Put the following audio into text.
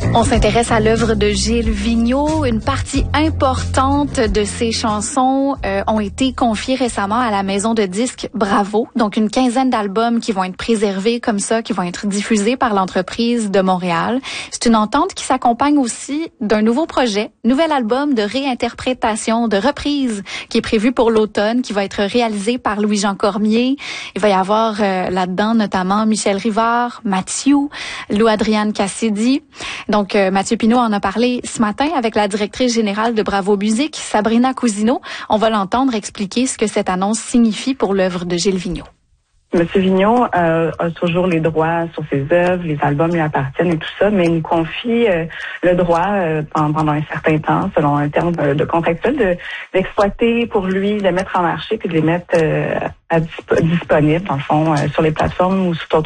On s'intéresse à l'œuvre de Gilles Vigneault. Une partie importante de ses chansons ont été confiées récemment à la maison de disques Bravo. Donc, une quinzaine d'albums qui vont être préservés comme ça, qui vont être diffusés par l'entreprise de Montréal. C'est une entente qui s'accompagne aussi d'un nouveau projet, nouvel album de réinterprétation, de reprise, qui est prévu pour l'automne, qui va être réalisé par Louis-Jean Cormier. Il va y avoir là-dedans notamment Michel Rivard, Mathieu, Lou-Adrienne Cassidy. Donc, Mathieu Pinault en a parlé ce matin avec la directrice générale de Bravo Musique, Sabrina Cousineau. On va l'entendre expliquer ce que cette annonce signifie pour l'œuvre de Gilles Vigneault. Monsieur Vigneault a toujours les droits sur ses œuvres, les albums lui appartiennent et tout ça, mais il nous confie le droit pendant un certain temps, selon un terme de contractuel, d'exploiter pour lui, de les mettre en marché puis de les mettre disponibles, dans le fond, sur les plateformes ou sous